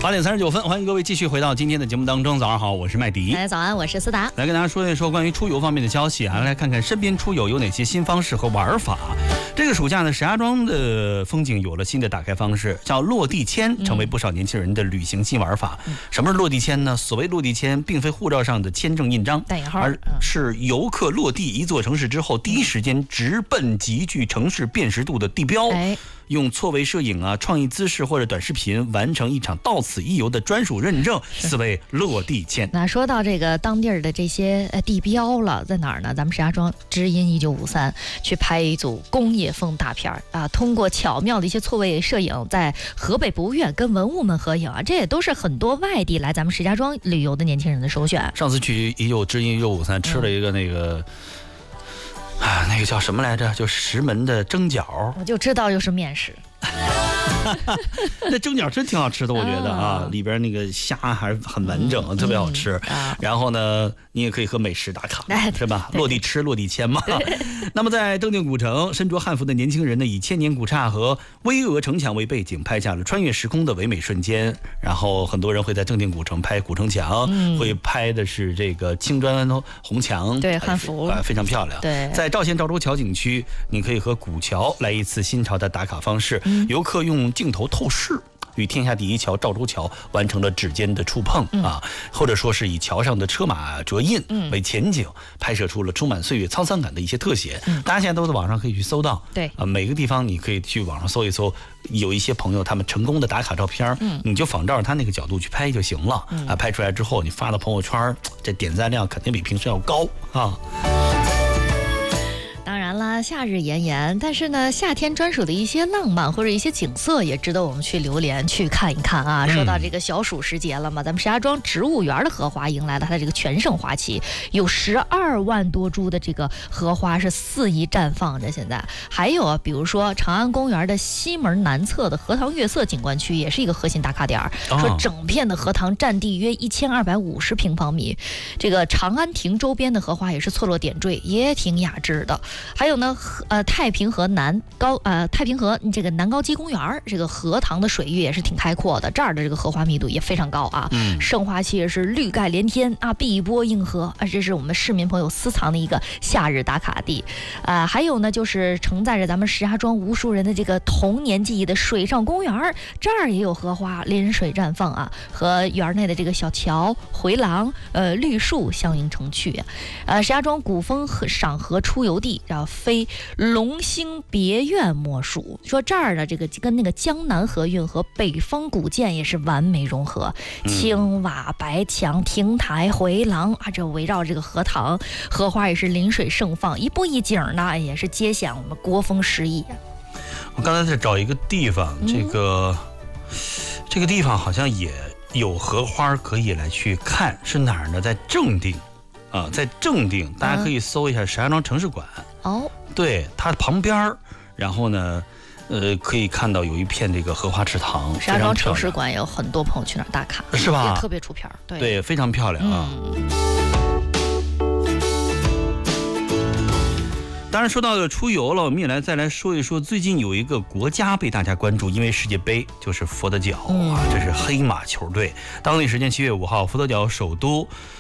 8:39，欢迎各位继续回到今天的节目当中。早上好，我是麦迪。 早安，我是思达。 来跟大家说一说关于出游方面的消息啊，来看看身边出游有哪些新方式和玩法。这个暑假呢，石家庄的风景有了新的打开方式，叫落地签，成为不少年轻人的旅行新玩法。什么是落地签呢？所谓落地签，并非护照上的签证印章，而是游客落地一座城市之后，第一时间直奔极具城市辨识度的地标。用错位摄影啊、创意姿势或者短视频完成一场到此一游的专属认证，此为落地签。 那说到这个当地儿的这些地标了，在哪儿呢？咱们石家庄知音1953去拍一组工业风大片啊，通过巧妙的一些错位摄影，在河北不远跟文物们合影啊，这也都是很多外地来咱们石家庄旅游的年轻人的首选。 上次去知音1953吃了一个那个。那个叫什么来着？就石门的蒸饺， 我就知道又是面食。 那蒸饺真挺好吃的，我觉得啊，里边那个虾还是很完整，特别好吃。然后呢，你也可以和美食打卡，是吧？落地吃，落地签嘛。那么在正定古城，身着汉服的年轻人呢，以千年古刹和巍峨城墙为背景，拍下了穿越时空的唯美瞬间。然后很多人会在正定古城拍古城墙，会拍的是这个青砖红墙， 对，汉服非常漂亮。 对， 在赵县赵州桥景区，你可以和古桥来一次新潮的打卡方式。游客用镜头透视与天下第一桥赵州桥完成了指尖的触碰啊，或者说是以桥上的车马折印为前景，拍摄出了充满岁月沧桑感的一些特写。大家现在都在网上可以去搜到， 对啊，每个地方你可以去网上搜一搜，有一些朋友他们成功的打卡照片，你就仿照着他那个角度去拍就行了啊。拍出来之后你发到朋友圈，这点赞量肯定比平时要高啊。 当然了，夏日炎炎，但是呢，夏天专属的一些浪漫或者一些景色也值得我们去流连去看一看啊。说到这个小暑时节了嘛，咱们石家庄植物园的荷花迎来了它的这个全盛花期，有12万多株的这个荷花是肆意绽放着。现在还有啊，比如说长安公园的西门南侧的荷塘月色景观区也是一个核心打卡点，说整片的荷塘占地约1250平方米，这个长安亭周边的荷花也是错落点缀，也挺雅致的。还有呢，太平河这个南高基公园，这个荷塘的水域也是挺开阔的，这儿的这个荷花密度也非常高啊。盛花期也是绿盖连天啊，碧波映河啊，这是我们市民朋友私藏的一个夏日打卡地。还有呢，就是承载着咱们石家庄无数人的这个童年记忆的水上公园，这儿也有荷花临水绽放啊，和园内的这个小桥、回廊、绿树相映成趣。石家庄古风赏荷出游地。非龙兴别院莫属，说这儿的这个跟那个江南河韵和北方古建也是完美融合，青瓦白墙、亭台回廊啊，这围绕这个荷塘，荷花也是临水盛放，一步一景呢，也是揭显我们国风诗意。 我刚才在找一个地方，这个地方好像也有荷花可以来去看，是哪儿呢？在正定。在正定，大家可以搜一下石家庄城市馆。对，它旁边，然后呢，可以看到有一片这个荷花池塘。 石家庄城市馆也有很多朋友去那儿打卡， 是吧？ 也特别出片， 对，非常漂亮啊。当然说到出游了，我们也再来说一说，最近有一个国家被大家关注，因为世界杯，就是佛得角啊，这是黑马球队。当地时间7月5号，佛得角首都